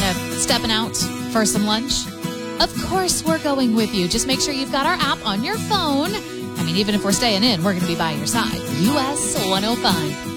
of stepping out for some lunch, of course we're going with you. Just make sure you've got our app on your phone. I mean, even if we're staying in, we're going to be by your side. US 105.